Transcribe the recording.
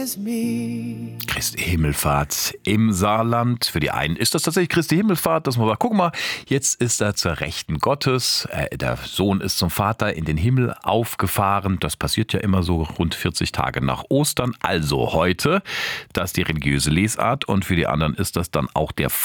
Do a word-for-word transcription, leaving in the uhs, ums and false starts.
Christi Himmelfahrt im Saarland. Für die einen ist das tatsächlich Christi Himmelfahrt, dass man sagt, guck mal, jetzt ist er zur Rechten Gottes. Äh, der Sohn ist zum Vater in den Himmel aufgefahren. Das passiert ja immer so rund vierzig Tage nach Ostern. Also heute, das ist die religiöse Lesart. Und für die anderen ist das dann auch der